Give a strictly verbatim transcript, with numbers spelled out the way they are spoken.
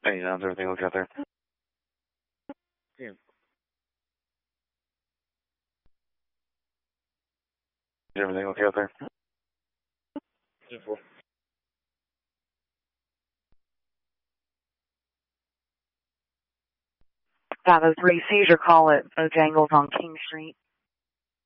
Hey, John, is everything okay out there? Yeah. Is everything okay out there? ten four. five oh three seizure call at Bojangles on King Street.